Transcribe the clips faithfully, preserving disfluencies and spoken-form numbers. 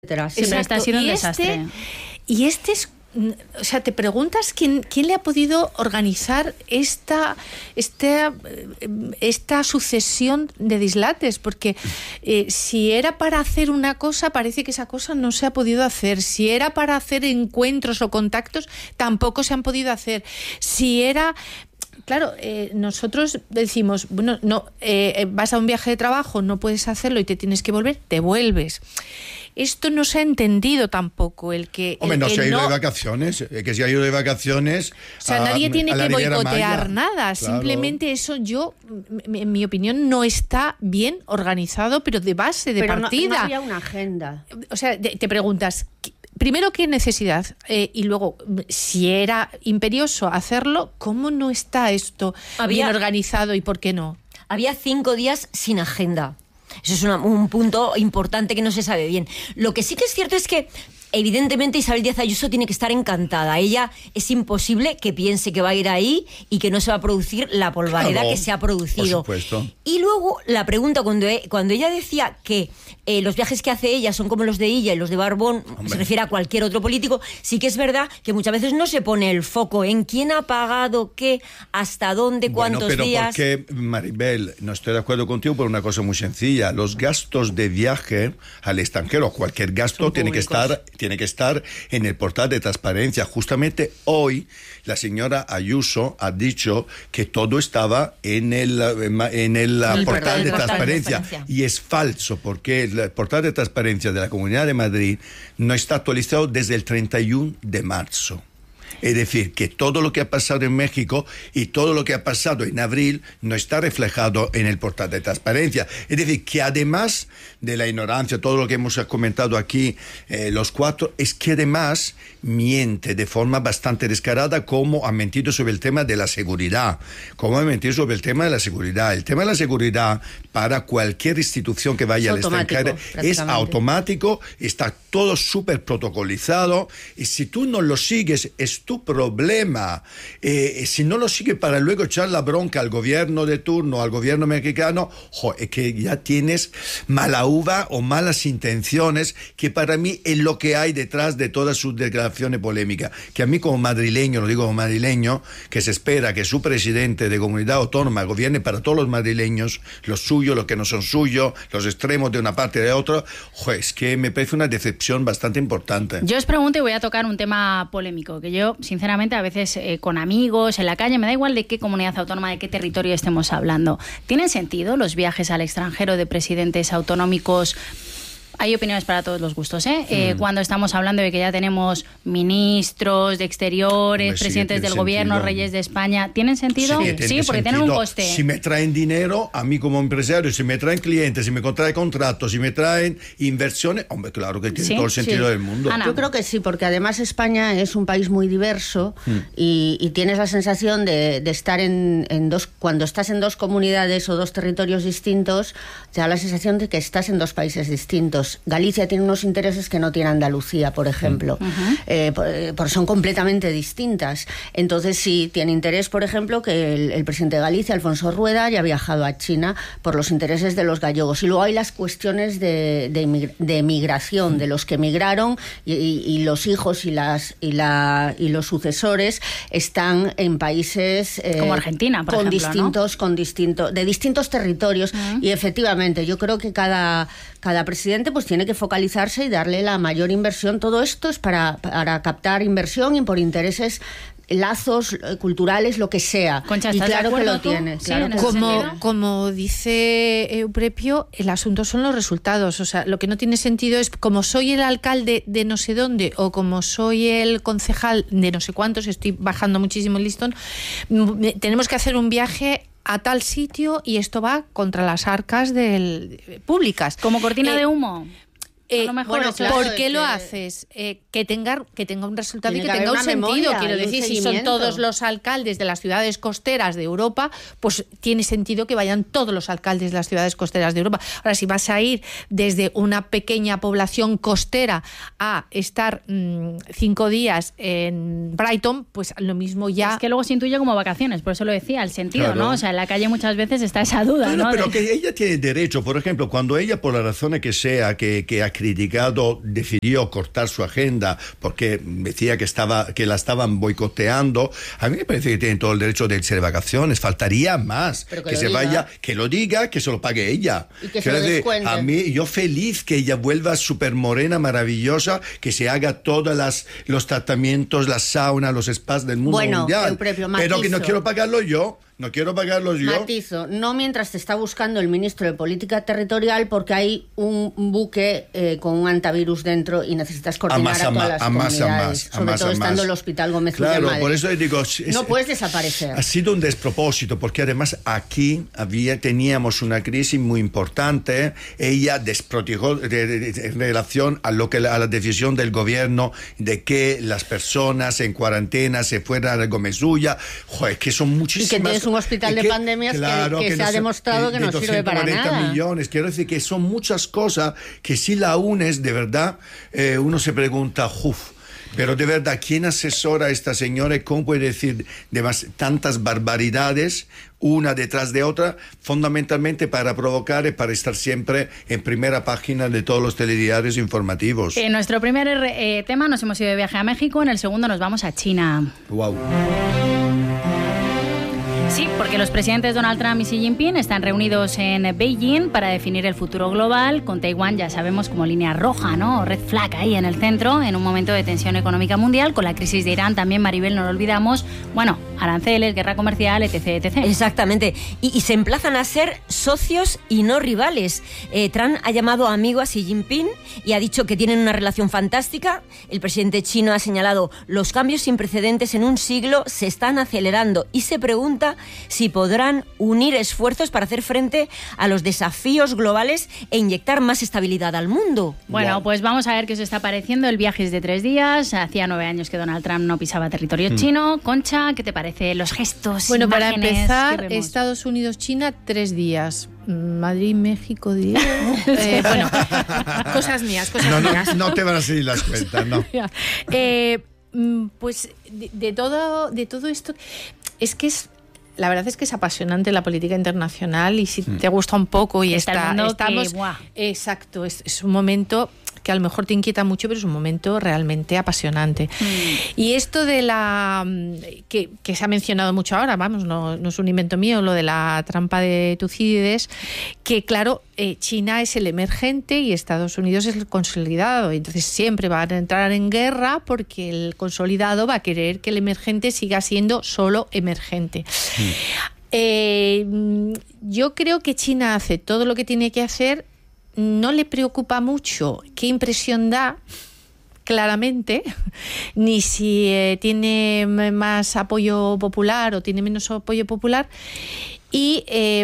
Siempre está siendo un y desastre. Este, y este es... O sea, te preguntas quién, quién le ha podido organizar esta, esta, esta sucesión de dislates, porque eh, si era para hacer una cosa, parece que esa cosa no se ha podido hacer. Si era para hacer encuentros o contactos, tampoco se han podido hacer. Si era... Claro, eh, nosotros decimos, bueno, no, eh, vas a un viaje de trabajo, no puedes hacerlo y te tienes que volver, te vuelves. Esto no se ha entendido tampoco, el que... Hombre, el, no el se ha ido no... de vacaciones, que se ha ido de vacaciones... O sea, a, nadie tiene que boicotear Maya. nada, claro. Simplemente eso yo, en mi opinión, no está bien organizado, pero de base, de pero partida. No, no había una agenda. O sea, te, te preguntas... Primero, ¿qué necesidad? Eh, y luego, si era imperioso hacerlo, ¿cómo no está esto había, bien organizado y por qué no? Había cinco días sin agenda. Eso es una, un punto importante que no se sabe bien. Lo que sí que es cierto es que evidentemente Isabel Díaz Ayuso tiene que estar encantada. Ella es imposible que piense que va a ir ahí y que no se va a producir la polvareda, claro, que se ha producido. Por supuesto. Y luego la pregunta, cuando, cuando ella decía que eh, los viajes que hace ella son como los de Illa y los de Barbón, Hombre. se refiere a cualquier otro político, sí que es verdad que muchas veces no se pone el foco en quién ha pagado qué, hasta dónde, cuántos bueno, pero días. Porque, Maribel, no estoy de acuerdo contigo por una cosa muy sencilla. Los gastos de viaje al extranjero, cualquier gasto tiene que estar... tiene que estar en el portal de transparencia. Justamente hoy la señora Ayuso ha dicho que todo estaba en el, en el, el portal de transparencia. transparencia y es falso, porque el portal de transparencia de la Comunidad de Madrid no está actualizado desde el treinta y uno de marzo. Es decir, que todo lo que ha pasado en México y todo lo que ha pasado en abril no está reflejado en el portal de transparencia. Es decir, que además de la ignorancia, todo lo que hemos comentado aquí, eh, los cuatro, es que además miente de forma bastante descarada, como ha mentido sobre el tema de la seguridad. Como ha mentido sobre el tema de la seguridad. El tema de la seguridad para cualquier institución que vaya al extranjero es automático, está todo súper protocolizado, y si tú no lo sigues, es tu problema. Eh, si no lo sigue para luego echar la bronca al gobierno de turno, al gobierno mexicano, jo, es que ya tienes mala uva o malas intenciones, que para mí es lo que hay detrás de todas sus declaraciones polémicas. Que a mí como madrileño, lo digo como madrileño, que se espera que su presidente de comunidad autónoma gobierne para todos los madrileños, los suyos, los que no son suyos, los extremos de una parte y de otra, jo, es que me parece una decepción bastante importante. Yo os pregunto y voy a tocar un tema polémico, que yo sinceramente, a veces eh, con amigos, en la calle, me da igual de qué comunidad autónoma, de qué territorio estemos hablando. ¿Tienen sentido los viajes al extranjero de presidentes autonómicos? Hay opiniones para todos los gustos, ¿eh? Mm. eh cuando estamos hablando de que ya tenemos ministros de exteriores, sí, presidentes del gobierno, sentido. Reyes de España, ¿tienen sentido? Sí, sí, tiene porque sentido. tienen un coste. Si me traen dinero, a mí como empresario, si me traen clientes, si me contraen contratos, si me traen inversiones, hombre, claro que tiene ¿Sí? todo el sentido sí. del mundo. Ana. Yo creo que sí, porque además España es un país muy diverso mm. y, y tienes la sensación de, de estar en, en dos, cuando estás en dos comunidades o dos territorios distintos, te da la sensación de que estás en dos países distintos. Galicia tiene unos intereses que no tiene Andalucía, por ejemplo, uh-huh. eh, por, por, son completamente distintas. Entonces sí tiene interés, por ejemplo, que el, el presidente de Galicia, Alfonso Rueda, haya viajado a China por los intereses de los gallegos. Y luego hay las cuestiones de, de, emig- de emigración, de los que emigraron y, y, y los hijos y, las, y, la, y los sucesores están en países eh, como Argentina, por con ejemplo, distintos, ¿no? con distintos, de distintos territorios. Uh-huh. Y efectivamente, yo creo que cada, cada presidente pues tiene que focalizarse y darle la mayor inversión. Todo esto es para, para captar inversión y por intereses, lazos culturales, lo que sea. Concha, y claro que lo tú? tiene. Sí, claro que como, lo como dice Euprepio, el asunto son los resultados. O sea, lo que no tiene sentido es, como soy el alcalde de no sé dónde o como soy el concejal de no sé cuántos, estoy bajando muchísimo el listón, tenemos que hacer un viaje a tal sitio y esto va contra las arcas del, públicas. Como cortina eh, de humo. Eh, a lo mejor bueno, claro, ¿por qué es lo que... haces? Eh, que tenga que tenga un resultado y que que tenga un sentido. memoria, Quiero decir, si son todos los alcaldes de las ciudades costeras de Europa, pues tiene sentido que vayan todos los alcaldes de las ciudades costeras de Europa. Ahora, si vas a ir desde una pequeña población costera a estar mmm, cinco días en Brighton, pues lo mismo ya... Es que luego se intuye como vacaciones, por eso lo decía, el sentido, claro. ¿no? O sea, en la calle muchas veces está esa duda, bueno, ¿no? pero de... que ella tiene derecho, por ejemplo, cuando ella, por las razones que sea, que, que ha criticado, decidió cortar su agenda porque decía que estaba que la estaban boicoteando. A mí me parece que tiene todo el derecho de irse de vacaciones, faltaría más. Pero que que lo se diga. vaya, que lo diga, que se lo pague ella. Y que se Quiero lo decir, descuente. a mí, yo feliz que ella vuelva súper morena, maravillosa, que se haga todos las los tratamientos, las saunas, los spas del mundo Bueno, mundial. Eupropio, Pero que no matizo. quiero pagarlo yo, no quiero pagarlo yo. Matizo, no mientras te está buscando el ministro de Política Territorial porque hay un buque eh, con un antivirus dentro y necesitas coordinar más, a, a todas más, las a más, a comunidades, más, a sobre más, todo a estando más. el Hospital Gómez Claro, Ullamadre. por eso digo, es- No puedes desaparecer. Ha sido un despropósito, porque además aquí había, teníamos una crisis muy importante. Ella desprotegó de- de- de- en relación a lo que a la decisión del gobierno de que las personas en cuarentena se fueran a Gómez Ulla. Joder, que son muchísimas. Y que tienes un hospital y de pandemias que- que se ha demostrado que no sirve para doscientos cuarenta nada. millones. Quiero decir que son muchas cosas que si la unes de verdad, eh, uno se pregunta, uff. Pero de verdad, ¿quién asesora a esta señora y cómo puede decir demas- tantas barbaridades una detrás de otra, fundamentalmente para provocar y para estar siempre en primera página de todos los telediarios informativos? En nuestro primer eh, tema nos hemos ido de viaje a México, en el segundo nos vamos a China. Wow. Sí, porque los presidentes Donald Trump y Xi Jinping están reunidos en Beijing para definir el futuro global, con Taiwán ya sabemos como línea roja, ¿no? Red flag ahí en el centro, en un momento de tensión económica mundial, con la crisis de Irán también, Maribel, no lo olvidamos, bueno, aranceles, guerra comercial, etc, etcétera. Exactamente. Y, y se emplazan a ser socios y no rivales. Eh, Trump ha llamado amigo a Xi Jinping y ha dicho que tienen una relación fantástica. El presidente chino ha señalado los cambios sin precedentes en un siglo se están acelerando y se pregunta si podrán unir esfuerzos para hacer frente a los desafíos globales e inyectar más estabilidad al mundo. Bueno, Wow. pues vamos a ver qué os está pareciendo. El viaje es de tres días. Hacía nueve años que Donald Trump no pisaba territorio Hmm. chino. Concha, ¿qué te parece? Los gestos, Bueno, para imágenes empezar, que vemos? Estados Unidos-China, tres días. Madrid, México, diez. Eh, bueno, cosas mías, cosas No, mías. no, no te van a seguir las cuentas, no. Eh, mm, pues de, de todo, de todo esto, es que es. La verdad es que es apasionante la política internacional y si te gusta un poco y Está el está, mundo que, estamos. ¡buah! Exacto, es, es un momento que a lo mejor te inquieta mucho, pero es un momento realmente apasionante. Mm. Y esto de la que, que se ha mencionado mucho ahora, vamos, no, no es un invento mío, lo de la trampa de Tucídides, que claro, eh, China es el emergente y Estados Unidos es el consolidado. Entonces siempre van a entrar en guerra porque el consolidado va a querer que el emergente siga siendo solo emergente. Eh, yo creo que China hace todo lo que tiene que hacer. No le preocupa mucho qué impresión da, claramente, ni si eh, tiene más apoyo popular o tiene menos apoyo popular. Y, eh,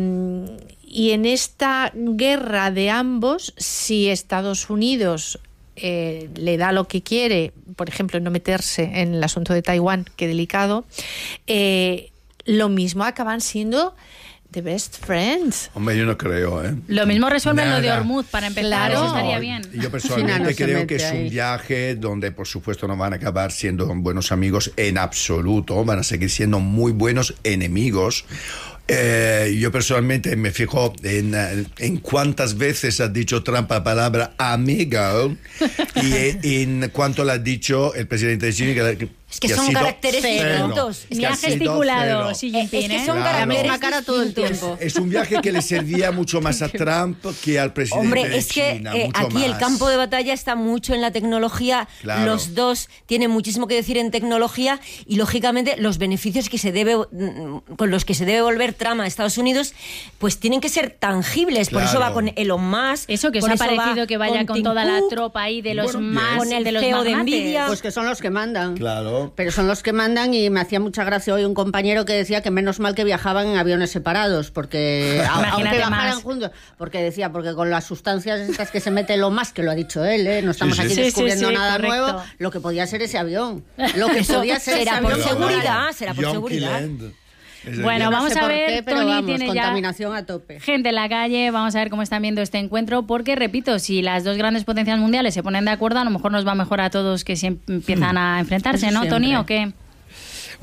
y en esta guerra de ambos, si Estados Unidos eh, le da lo que quiere, por ejemplo, no meterse en el asunto de Taiwán, que delicado, eh, lo mismo acaban siendo the best friends. Hombre, yo no creo, ¿eh? Lo mismo resuelven lo de Nada. Hormuz para empezar, Claro. eso estaría bien. Yo China personalmente no se creo mete que es un ahí. viaje donde por supuesto no van a acabar siendo buenos amigos en absoluto, van a seguir siendo muy buenos enemigos. Eh, yo personalmente me fijo en, eh, en cuántas veces ha dicho Trump la palabra amigo y en, en cuánto la ha dicho el presidente de China. Que, Es que que ha son sido caracteres cero. distintos. Es que Ni ha ha sido gesticulado cero. Xi Jinping, Es que ¿eh? son Claro. caracteres La misma cara todo el distintos. tiempo. Es un viaje que le servía mucho más a Trump que al presidente Hombre, de es que China. eh, mucho aquí el más. campo de batalla está mucho en la tecnología. Claro. Los dos tienen muchísimo que decir en tecnología y, lógicamente, los beneficios que se debe, mm, con los que se debe volver Trump a Estados Unidos, pues tienen que ser tangibles. Por eso Claro. va con Elon Musk. Eso que os por ha eso va parecido que vaya con Tim toda la Cook. tropa ahí de los Bueno, más, bien. Con el de los C E O de magnates. Nvidia. Pues que son los que mandan. Claro. Pero son los que mandan y me hacía mucha gracia hoy un compañero que decía que menos mal que viajaban en aviones separados, porque a- Imagínate aunque bajaran más. juntos, porque decía, porque con las sustancias estas que se mete lo más, que lo ha dicho él, ¿eh? No estamos Sí, sí. aquí Sí, sí, descubriendo sí, nada correcto. nuevo, lo que podía ser ese avión. Lo que Eso podía ser ese será por avión. seguridad, será por Yonki seguridad. Land. Es el Bueno, viaje. vamos No sé a por ver, qué, pero Tony vamos, tiene ya contaminación a tope. gente en la calle, vamos a ver cómo están viendo este encuentro, porque, repito, si las dos grandes potencias mundiales se ponen de acuerdo, a lo mejor nos va mejor a todos que si empiezan a enfrentarse, Eso ¿no, Tony, siempre. o qué?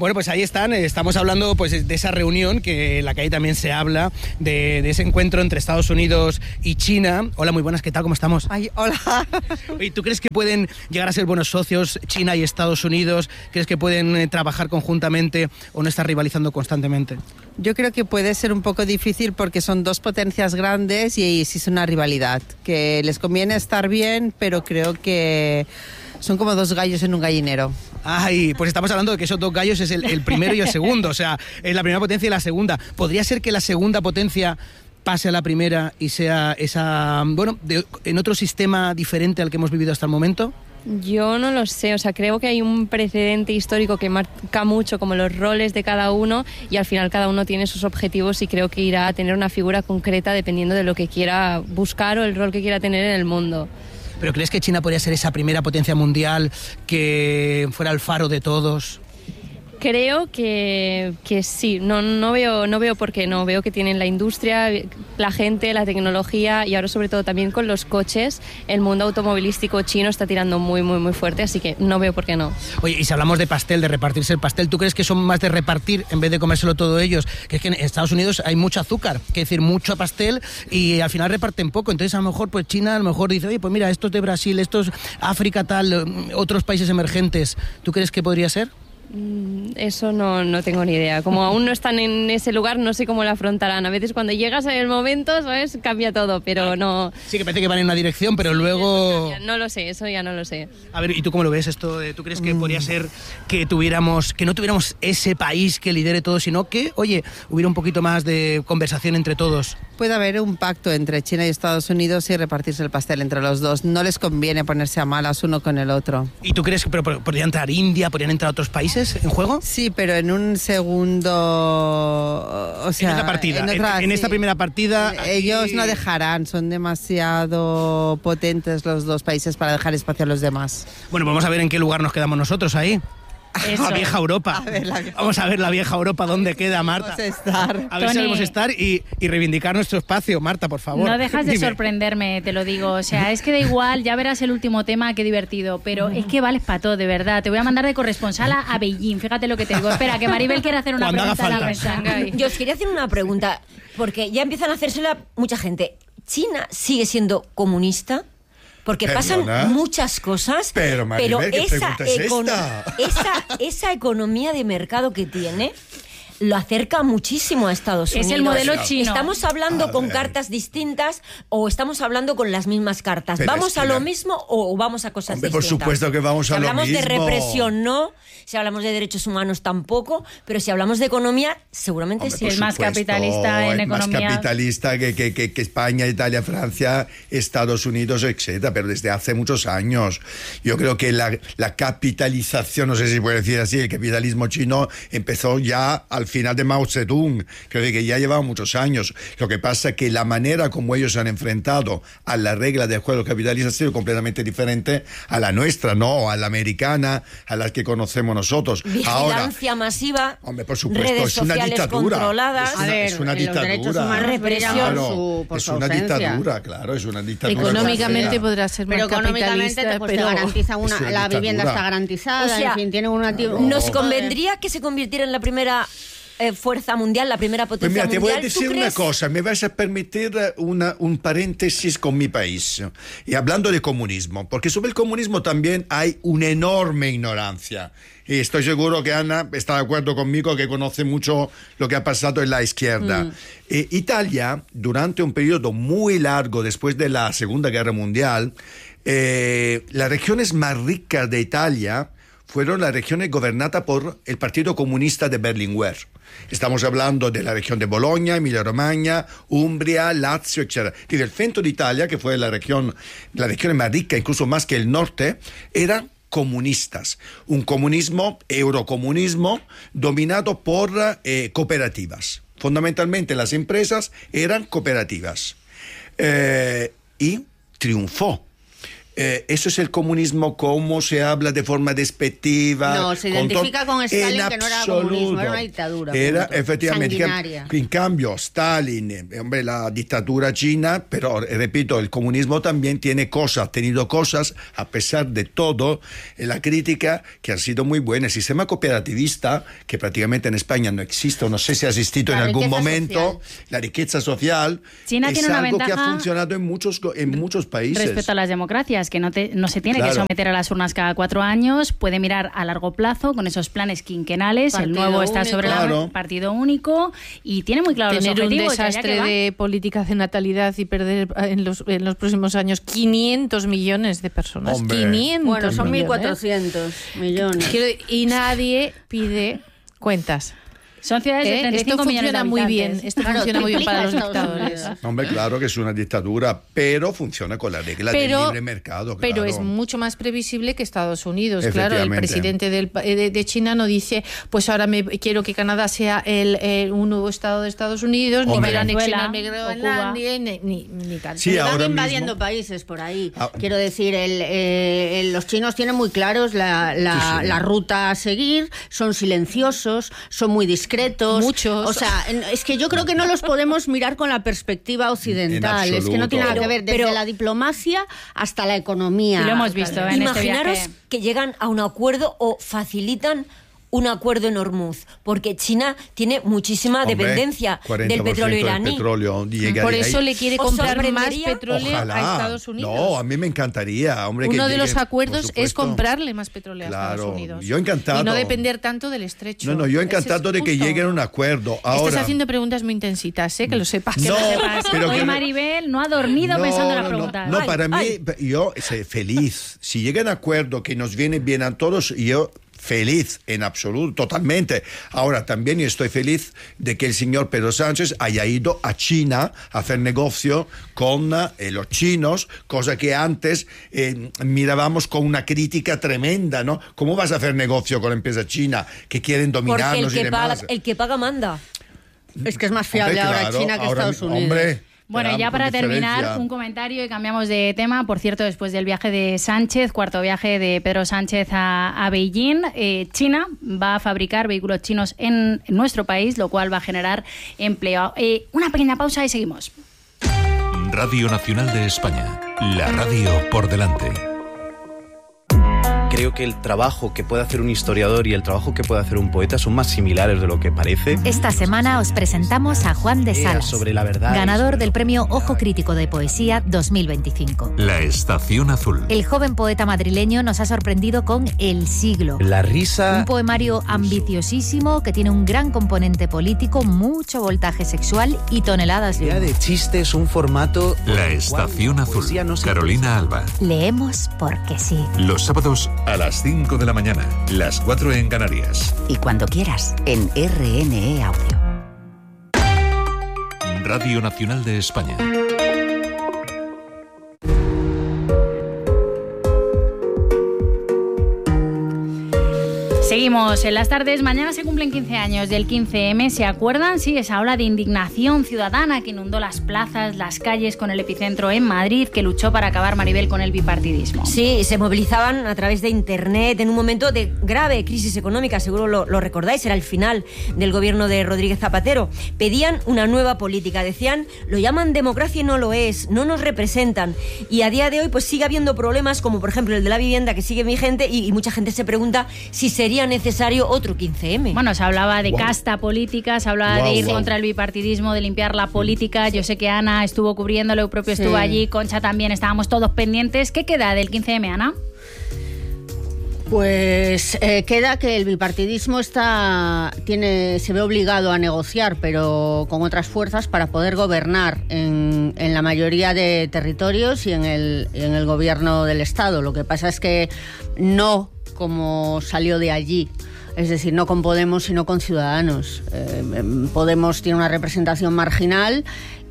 Bueno, pues ahí están, estamos hablando pues de esa reunión que en la que ahí también se habla, de, de ese encuentro entre Estados Unidos y China. Hola, muy buenas, ¿qué tal? ¿Cómo estamos? Ay, hola. ¿Y tú crees que pueden llegar a ser buenos socios China y Estados Unidos? ¿Crees que pueden eh, trabajar conjuntamente o no estar rivalizando constantemente? Yo creo que puede ser un poco difícil porque son dos potencias grandes y existe una rivalidad, que les conviene estar bien, pero creo que son como dos gallos en un gallinero. Ay, pues estamos hablando de que esos dos gallos es el, el primero y el segundo, o sea, es la primera potencia y la segunda. ¿Podría ser que la segunda potencia pase a la primera y sea esa, bueno, de, en otro sistema diferente al que hemos vivido hasta el momento? Yo no lo sé, o sea, creo que hay un precedente histórico que marca mucho como los roles de cada uno y al final cada uno tiene sus objetivos y creo que irá a tener una figura concreta dependiendo de lo que quiera buscar o el rol que quiera tener en el mundo. ¿Pero crees que China podría ser esa primera potencia mundial que fuera el faro de todos? Creo que, que sí, no, no, veo, no veo por qué no, veo que tienen la industria, la gente, la tecnología y ahora sobre todo también con los coches, el mundo automovilístico chino está tirando muy, muy, muy fuerte, así que no veo por qué no. Oye, y si hablamos de pastel, de repartirse el pastel, ¿tú crees que son más de repartir en vez de comérselo todo ellos? Que es que en Estados Unidos hay mucho azúcar, que decir, mucho pastel y al final reparten poco, entonces a lo mejor pues China a lo mejor dice, oye, pues mira, estos de Brasil, estos África tal, otros países emergentes, ¿tú crees que podría ser? Eso no, no tengo ni idea. Como aún no están en ese lugar, no sé cómo lo afrontarán. A veces cuando llegas en el momento, ¿sabes? Cambia todo, pero no... Sí, que parece que van en una dirección, pero luego... No lo sé, eso ya no lo sé. A ver, ¿y tú cómo lo ves esto? ¿Tú crees que mm. podría ser que tuviéramos, que no tuviéramos ese país que lidere todo, sino que, oye, hubiera un poquito más de conversación entre todos? Puede haber un pacto entre China y Estados Unidos y repartirse el pastel entre los dos. No les conviene ponerse a malas uno con el otro. ¿Y tú crees que pero, pero, podría entrar India, podrían entrar otros países en juego? Sí, pero en un segundo... O sea, en otra partida, en, otra, en, en esta sí, primera partida... Ellos aquí... no dejarán, son demasiado potentes los dos países para dejar espacio a los demás. Bueno, vamos a ver en qué lugar nos quedamos nosotros ahí. Eso. La vieja Europa. A ver, la vieja... Vamos a ver la vieja Europa, ¿dónde queda, Marta? Estar. A ver si sabemos estar y, y reivindicar nuestro espacio, Marta, por favor. No dejas de Dime. sorprenderme, te lo digo. O sea, es que da igual, ya verás el último tema, qué divertido. Pero es que vales para todo, de verdad. Te voy a mandar de corresponsal a, a Beijing, fíjate lo que te digo. Espera, que Maribel quiere hacer una Cuando pregunta haga a la falta. mesa. Yo os quería hacer una pregunta, porque ya empiezan a hacérsela mucha gente. ¿China sigue siendo comunista? Porque Perdona. pasan muchas cosas, pero, Maribel, pero ¿qué esa, pregunta es econo- esta? esa, esa economía de mercado que tiene lo acerca muchísimo a Estados Es Unidos. el modelo chino. ¿Estamos hablando A con ver. cartas distintas o estamos hablando con las mismas cartas? Pero ¿Vamos es que a lo la- mismo o vamos a cosas Hombre, por distintas? supuesto que vamos si a lo hablamos de mismo. represión, no. Si hablamos de derechos humanos, tampoco. Pero si hablamos de economía, seguramente Hombre, sí. por el más supuesto, capitalista en el economía. más capitalista que, que, que, que España, Italia, Francia, Estados Unidos, etcétera, pero desde hace muchos años. Yo creo que la, la capitalización, no sé si se puede decir así, el capitalismo chino empezó ya al final de Mao Zedong. Creo que ya llevaba muchos años. Lo que pasa es que la manera como ellos se han enfrentado a la regla del juego capitalista ha sido completamente diferente a la nuestra, ¿no? A la americana, a la que conocemos nosotros. Vigilancia Ahora, masiva, hombre, por supuesto, redes es una sociales dictadura. controladas. Es una, A ver, es una en los derechos dictadura. humanos Represión. brilla por Claro, su- por es su una ausencia. dictadura, claro, es una dictadura. Económicamente Cualquiera. podrá ser más Pero económicamente capitalista, te, pues, pero te garantiza una, es una la vivienda dictadura. está garantizada, O sea, en fin, tiene una... claro. ¿Nos un- convendría que se convirtiera en la primera eh, fuerza mundial, la primera Pues potencia mira, te voy mundial? a decir ¿Tú una crees? cosa, me vas a permitir una, un paréntesis con mi país. Y hablando de comunismo, porque sobre el comunismo también hay una enorme ignorancia. Y estoy seguro que Ana está de acuerdo conmigo, que conoce mucho lo que ha pasado en la izquierda. Mm. Eh, Italia, durante un periodo muy largo después de la Segunda Guerra Mundial, eh, las regiones más ricas de Italia fueron las regiones gobernadas por el Partido Comunista de Berlinguer. Estamos hablando de la región de Bologna, Emilia-Romagna, Umbria, Lazio, etcétera. Y del centro de Italia, que fue la región, la región más rica, incluso más que el norte, eran comunistas. Un comunismo, eurocomunismo, dominado por eh, cooperativas. Fundamentalmente las empresas eran cooperativas. Eh, y triunfó. Eh, eso es el comunismo, como se habla de forma despectiva. No, se identifica con, con Stalin, que no era comunismo, era una dictadura. Era efectivamente. Sanguinaria. En cambio, Stalin, eh, hombre, la dictadura china, pero eh, repito, el comunismo también tiene cosas, ha tenido cosas, a pesar de todo, eh, la crítica que han sido muy buena. El sistema cooperativista, que prácticamente en España no existe, no sé si ha existido la en algún momento, social. La riqueza social, China es tiene una algo ventaja que ha funcionado en muchos, en muchos países. Respecto a las democracias, que no, te, no se tiene Claro. que someter a las urnas cada cuatro años, puede mirar a largo plazo con esos planes quinquenales, Partido el nuevo está único. sobre Claro. el partido único y tiene muy claro Tener los un objetivos. y allá desastre que va. de políticas de natalidad y perder en los, en los próximos años quinientos millones de personas. Hombre. quinientos Bueno, son mil millones. cuatrocientos millones. Quiero- Y nadie pide cuentas. Son ciudades de ¿Eh? treinta y cinco Esto millones de funciona muy bien. habitantes. Esto Claro, funciona muy bien triplica para los Estados dictadores. Unidos. Hombre, claro que es una dictadura, pero funciona con la regla del Pero, libre mercado. pero claro. es mucho más previsible que Estados Unidos. Claro, el Efectivamente. presidente del pa- de, de China no dice, pues ahora me quiero que Canadá sea el, el- un nuevo estado de Estados Unidos, ni Hombre. quiero anexionar Venezuela, o Groenlandia, ni, ni, ni tal. Sí, Están ahora invadiendo mismo- países por ahí. Ah. Quiero decir, el, eh, el- los chinos tienen muy claros la, la, Sí, sí. la ruta a seguir, son silenciosos, son muy discretos. Muchos. O sea, en- es que yo creo que no los podemos mirar con la perspectiva occidental. En Es que no tiene nada que ver desde Pero- la diplomacia hasta la economía. Y lo hemos visto, ¿eh? en este Imaginaros viaje. que llegan a un acuerdo o facilitan un acuerdo en Hormuz, porque China tiene muchísima Hombre, dependencia cuarenta del por ciento petróleo del iraní. petróleo llega Por de eso ahí. le quiere ¿Os comprar más sorprendería? petróleo Ojalá. a Estados Unidos. No, a mí me encantaría, hombre. que Uno de llegue, los por acuerdos es supuesto. comprarle más petróleo a Claro, Estados Unidos. yo encantado. Y no depender tanto del estrecho. No, no, yo Ese encantado es de que justo. lleguen a un acuerdo. Ahora, Estás haciendo preguntas muy intensitas, ¿eh? Que lo sepas. No, pero Hoy que- Maribel no ha dormido No, pensando en no, las no. preguntas. No, Ay, para mí, ay. yo soy feliz. Si llegan a acuerdo que nos viene bien a todos, yo feliz en absoluto, totalmente. Ahora, también yo estoy feliz de que el señor Pedro Sánchez haya ido a China a hacer negocio con eh, los chinos, cosa que antes eh, mirábamos con una crítica tremenda, ¿no? ¿Cómo vas a hacer negocio con la empresa china que quieren Porque dominarnos el y que, paga, demás? el que paga manda. Es que es más fiable Hombre, ahora claro, China que ahora Estados mi- Unidos. hombre, Bueno, gran ya para terminar, diferencia. un comentario y cambiamos de tema. Por cierto, después del viaje de Sánchez, cuarto viaje de Pedro Sánchez a, a Beijing, eh, China va a fabricar vehículos chinos en, en nuestro país, lo cual va a generar empleo. Eh, una pequeña pausa y seguimos. Radio Nacional de España, la radio por delante. Creo que el trabajo que puede hacer un historiador y el trabajo que puede hacer un poeta son más similares de lo que parece. Esta semana os presentamos a Juan de Ideas Salas, sobre la verdad y ganador sobre del lo- premio Ojo Crítico de Poesía dos mil veinticinco. La Estación Azul. El joven poeta madrileño nos ha sorprendido con El siglo, La risa. un poemario ambiciosísimo que tiene un gran componente político, mucho voltaje sexual y toneladas La de idea humor. de chiste es un formato. por La el Estación cual Azul. poesía no se Carolina Alba. Leemos porque sí. Los sábados a las cinco de la mañana, las cuatro en Canarias. Y cuando quieras, en R N E Audio. Radio Nacional de España. Seguimos en las tardes. Mañana se cumplen quince años del quince eme. ¿Se acuerdan? Sí, esa ola de indignación ciudadana que inundó las plazas, las calles con el epicentro en Madrid, que luchó para acabar, Maribel, con el bipartidismo. Sí, se movilizaban a través de Internet en un momento de grave crisis económica, seguro lo, lo recordáis, era el final del gobierno de Rodríguez Zapatero. Pedían una nueva política, decían, lo llaman democracia y no lo es, no nos representan. Y a día de hoy pues sigue habiendo problemas como por ejemplo el de la vivienda que sigue vigente y, y mucha gente se pregunta si sería necesario otro quince eme. Bueno, se hablaba de Wow. casta política, se hablaba Wow, de ir wow. contra el bipartidismo, de limpiar la política. Yo sé que Ana estuvo cubriéndolo, propio Sí. estuvo allí, Concha también, estábamos todos pendientes. ¿Qué queda del quince eme, Ana? Pues eh, queda que el bipartidismo está tiene se ve obligado a negociar, pero con otras fuerzas para poder gobernar en, en la mayoría de territorios y en el, y en el gobierno del Estado. Lo que pasa es que no como salió de allí es decir, no con Podemos, sino con Ciudadanos. Eh, Podemos tiene una representación marginal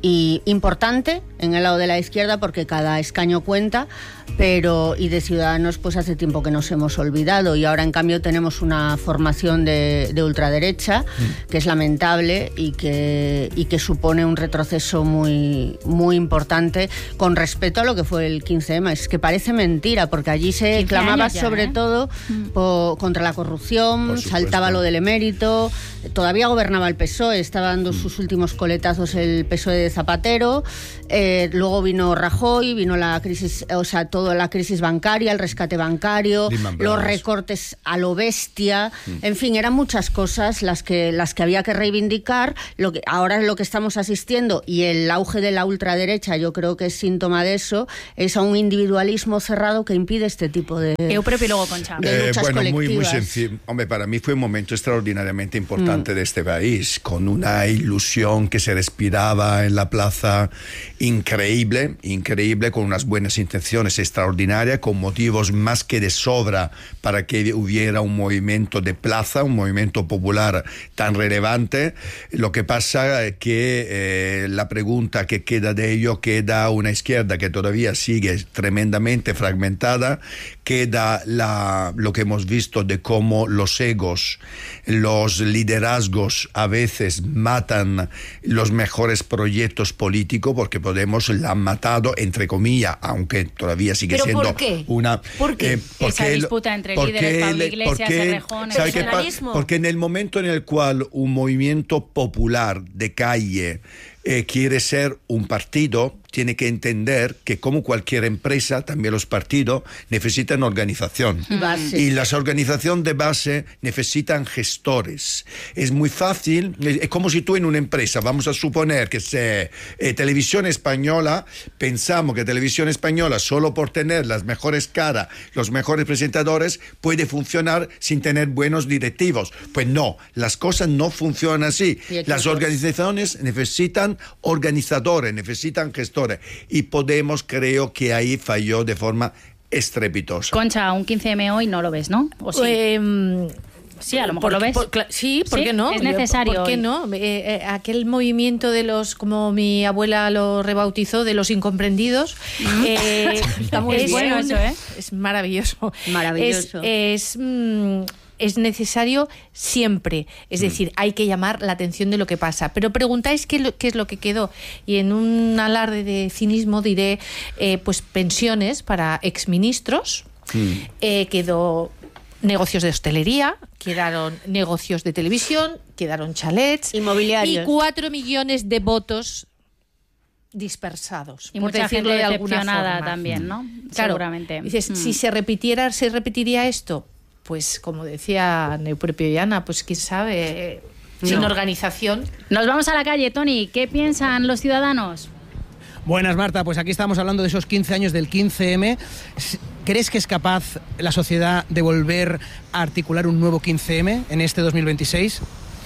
y importante en el lado de la izquierda porque cada escaño cuenta, pero y de Ciudadanos pues hace tiempo que nos hemos olvidado, y ahora en cambio tenemos una formación de, de ultraderecha mm. que es lamentable y que, y que supone un retroceso muy, muy importante con respecto a lo que fue el quince eme. Es que parece mentira, porque allí se clamaba ya, sobre ¿eh? todo mm. po, contra la corrupción, saltaba lo del emérito, todavía gobernaba el P S O E, estaba dando mm. sus últimos coletazos el P S O E de Zapatero, eh, luego vino Rajoy, vino la crisis, o sea, toda la crisis bancaria, el rescate bancario, los recortes a lo bestia, mm. en fin, eran muchas cosas las que las que había que reivindicar. Lo que ahora es lo que estamos asistiendo, y el auge de la ultraderecha, yo creo que es síntoma de eso, es a un individualismo cerrado que impide este tipo de, Eu propio y luego Concha. de luchas eh, bueno, colectivas. Muy, muy sencillo. Hombre, para mí fue un momento extraordinariamente importante mm. de este país, con una ilusión que se respiraba en la plaza increíble, increíble, con unas buenas intenciones extraordinarias, con motivos más que de sobra para que hubiera un movimiento de plaza, un movimiento popular tan relevante. Lo que pasa es que eh, la pregunta que queda de ello, queda una izquierda que todavía sigue tremendamente fragmentada, queda la, lo que hemos visto de cómo los egos, los liderazgos a veces matan los mejores proyectos políticos, porque Podemos la han matado, entre comillas, aunque todavía sigue ¿Pero siendo por qué? una... ¿Por qué? Eh, Esa disputa entre líderes, Pablo Iglesias, Errejón... ¿sabe qué pasa? Porque en el momento en el cual un movimiento popular de calle eh, quiere ser un partido, tiene que entender que, como cualquier empresa, también los partidos necesitan organización. Base. Y las organizaciones de base necesitan gestores. Es muy fácil, es como si tú en una empresa, vamos a suponer que sea eh, Televisión Española, pensamos que Televisión Española, solo por tener las mejores caras, los mejores presentadores, puede funcionar sin tener buenos directivos. Pues no, las cosas no funcionan así. Las organizaciones necesitan organizadores, necesitan gestores. Y Podemos, creo que ahí falló de forma estrepitosa. Concha, un quince eme hoy no lo ves, ¿no? ¿O sí? Eh, sí, a lo mejor por, lo ves. Por, por, sí, ¿por ¿Sí? qué no? Es necesario. ¿Por qué hoy. no? Eh, eh, aquel movimiento de los, como mi abuela lo rebautizó, de los incomprendidos. eh, Está muy es bueno un, eso, ¿eh? Es maravilloso. Maravilloso. Es... es mm, es necesario siempre, es decir, hay que llamar la atención de lo que pasa. Pero preguntáis qué, lo, qué es lo que quedó, y en un alarde de cinismo diré, eh, pues pensiones para exministros, mm. eh, quedó negocios de hostelería, quedaron negocios de televisión, quedaron chalets, inmobiliarios, y cuatro millones de votos dispersados, y por mucha decirlo gente de alguna decepcionada forma. también, ¿no? Claro, seguramente. Dices, mm. si se repitiera, se repetiría esto. Pues como decía Neupropio y Ana, pues quién sabe, no. sin organización. Nos vamos a la calle, Tony. ¿Qué piensan los ciudadanos? Buenas, Marta. Pues aquí estamos hablando de esos quince años del quince eme. ¿Crees que es capaz la sociedad de volver a articular un nuevo quince eme en este dos mil veintiséis?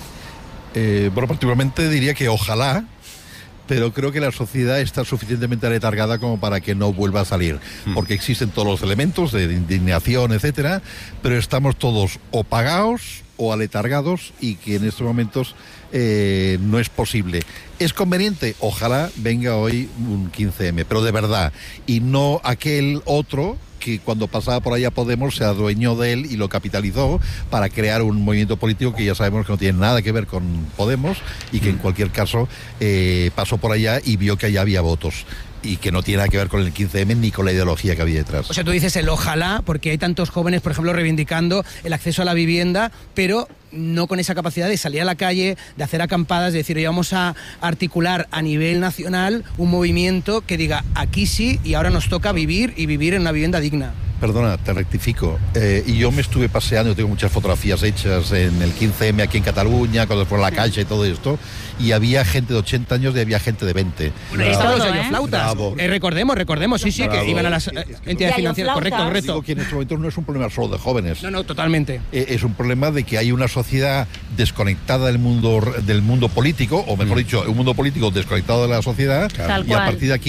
Eh, bueno, particularmente diría que ojalá, pero creo que la sociedad está suficientemente aletargada como para que no vuelva a salir, porque existen todos los elementos de indignación, etcétera, pero estamos todos o pagados o aletargados, y que en estos momentos eh, no es posible. ¿Es conveniente? Ojalá venga hoy un quince eme, pero de verdad, y no aquel otro que cuando pasaba por allá Podemos se adueñó de él y lo capitalizó para crear un movimiento político que ya sabemos que no tiene nada que ver con Podemos, y que en cualquier caso eh, pasó por allá y vio que allá había votos, y que no tiene nada que ver con el quince eme ni con la ideología que había detrás. O sea, tú dices el ojalá, porque hay tantos jóvenes, por ejemplo, reivindicando el acceso a la vivienda, pero no con esa capacidad de salir a la calle, de hacer acampadas, de decir, oye, vamos a articular a nivel nacional un movimiento que diga, aquí sí, y ahora nos toca vivir, y vivir en una vivienda digna. Perdona, te rectifico. Eh, y yo me estuve paseando, tengo muchas fotografías hechas en el quince eme aquí en Cataluña, cuando fue a la calle y todo esto, y había gente de ochenta años y había gente de veinte. Bueno, estaban los yayoflautas. Eh, recordemos, recordemos, sí, sí, Bravo. que iban a las eh, entidades financieras. Correcto, correcto. Digo que en este momento no es un problema solo de jóvenes. No, no, totalmente. Eh, es un problema de que hay una sociedad desconectada del mundo del mundo político, o mejor mm. dicho, un mundo político desconectado de la sociedad, claro. y a partir de aquí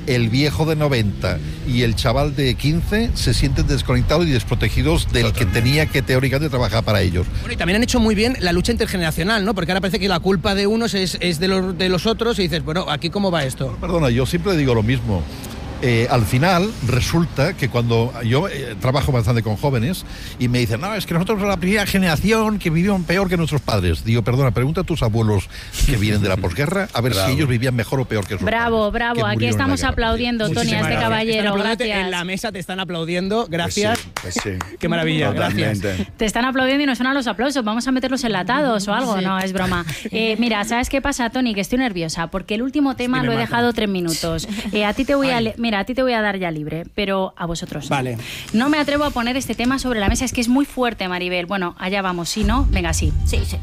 el viejo de noventa y el chaval de quince se sienten desconectados y desprotegidos del que tenía que teóricamente trabajar para ellos. Bueno, y también han hecho muy bien la lucha intergeneracional, ¿no? Porque ahora parece que la culpa de unos es, es de, los, de los otros y dices, bueno, ¿aquí cómo va esto? Perdona, yo siempre digo lo mismo. Eh, al final resulta que cuando yo eh, trabajo bastante con jóvenes y me dicen, no, es que nosotros somos la primera generación que vivieron peor que nuestros padres. Digo, perdona, pregunta a tus abuelos que vienen de la posguerra a ver bravo. si ellos vivían mejor o peor que sus bravo, padres. Bravo, bravo. Aquí estamos aplaudiendo, Tony, a este caballero. Gracias. En la mesa te están aplaudiendo. Gracias. Pues sí, pues sí. Qué maravilla, gracias. Te están aplaudiendo y no suenan los aplausos. Vamos a meterlos enlatados o algo. Sí. No, es broma. Eh, mira, ¿sabes qué pasa, Tony? Que estoy nerviosa porque el último tema lo he mata. dejado tres minutos. Eh, a ti te voy a, mira, a ti te voy a dar ya libre, pero a vosotros. Vale. No me atrevo a poner este tema sobre la mesa, es que es muy fuerte, Maribel. Bueno, allá vamos, ¿sí, no? Venga, sí. Sí, sí.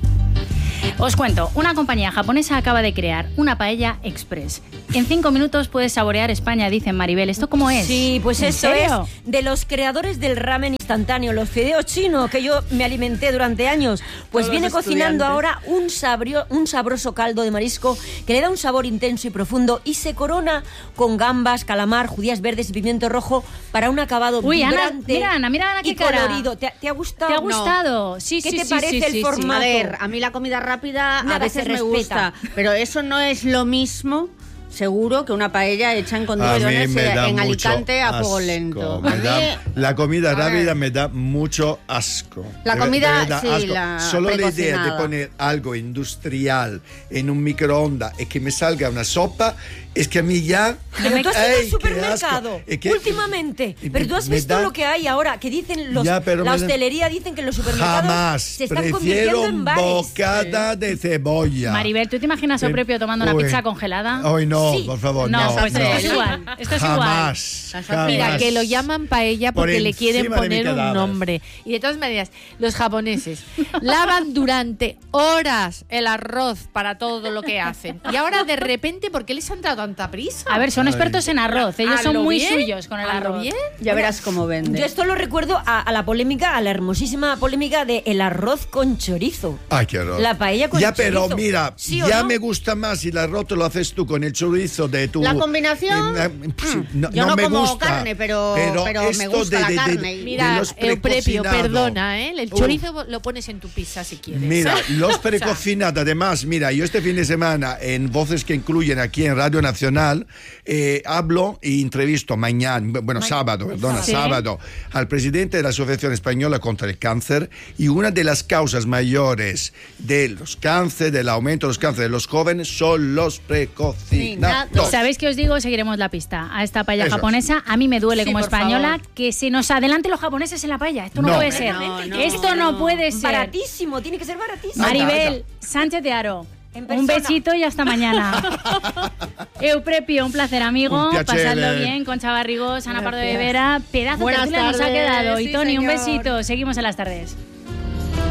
Os cuento, una compañía japonesa acaba de crear una paella express. En cinco minutos puedes saborear España, dicen Maribel. ¿Esto cómo es? Sí, pues esto serio? es de los creadores del ramen instantáneo, los fideos chinos, que yo me alimenté durante años. Pues Todos viene cocinando ahora un, sabrio, un sabroso caldo de marisco que le da un sabor intenso y profundo y se corona con gambas, calamar, judías verdes y pimiento rojo para un acabado Uy, vibrante. Ana, mira, Ana, mira Ana, qué y cara. colorido. ¿Te, ¿Te ha gustado? ¿Te ha gustado? No. Sí, ¿Qué sí, te sí, parece sí, el sí, formato? A ver, a mí la comida rápida Nada a veces se me respeta. gusta, pero eso no es lo mismo. Seguro que una paella hecha en condiciones en Alicante a fuego lento. Me da, mí, la comida rápida me da mucho asco. La de, comida, de sí, asco. la Solo la idea de poner algo industrial en un microondas y que me salga una sopa, es que a mí ya... Pero tú has ido al supermercado que, últimamente. Me, pero tú has visto da, lo que hay ahora, que dicen los, ya, la hostelería, dicen que los supermercados jamás se están convirtiendo en bares. Bocata sí. de cebolla. Maribel, ¿tú te imaginas a Propio tomando una Uy. pizza congelada? Hoy no, sí. por favor, no. No, pues no. esto es igual. Esto es jamás, igual. Jamás. Mira, que lo llaman paella porque le quieren poner un nombre. Y de todas maneras, los japoneses lavan durante horas el arroz para todo lo que hacen. Y ahora de repente, ¿por qué les han dado tanta prisa? A ver, son expertos en arroz. Ellos son muy bien? suyos con el arroz. Bien? Ya verás cómo vende. Yo esto lo recuerdo a, a la polémica, a la hermosísima polémica de el arroz con chorizo. Ay, qué horror. La paella con ya, chorizo. Ya, pero mira, ¿Sí ya no? me gusta más si el arroz te lo haces tú con el chorizo de tu... ¿La combinación? Eh, eh, no, Yo no, no me como gusta, carne, pero, pero, pero me gusta de, la de, carne. De, Mira, Euprepio, perdona, ¿eh? El chorizo uh. lo pones en tu pizza si quieres. Mira, los precocinados, además, mira, yo este fin de semana en Voces que Incluyen aquí en Radio Nacional eh, hablo y entrevisto mañana, bueno, Ma sábado, perdona, ¿sí? sábado, al presidente de la Asociación Española contra el Cáncer, y una de las causas mayores de los cánceres, del aumento de los cánceres de los jóvenes son los precocinados. ¿Sabéis qué os digo? Seguiremos la pista a esta paella Eso japonesa. A mí me duele sí, como española favor. que se nos adelanten los japoneses en la paella. Esto no, no puede ser. No, no, Esto no, no puede ser. Baratísimo, tiene que ser baratísimo. Maribel Sánchez de Aro. Un besito y hasta mañana. Euprepio, un placer, amigo. Un Pasadlo bien, Concha Barrigos, Ana Pardo de Vera. Pedazo de tertulia nos ha quedado. Sí, y Tony, señor. un besito. Seguimos en las tardes.